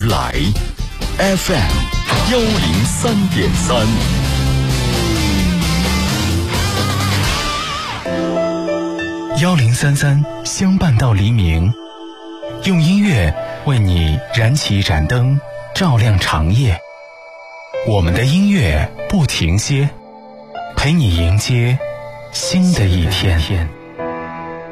来 FM103.3。1033相伴到黎明，用音乐为你燃起一盏灯，照亮长夜。我们的音乐不停歇，陪你迎接新的一天。